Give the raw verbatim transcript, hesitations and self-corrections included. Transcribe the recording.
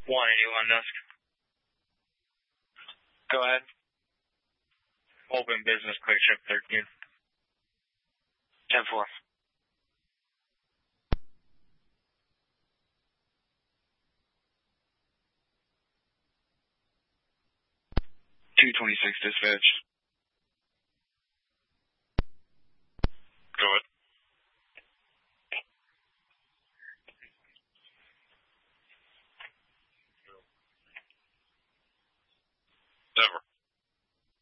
one eighty-one desk. Go ahead. Open business, quick trip thirteen. ten four. two twenty-six dispatch.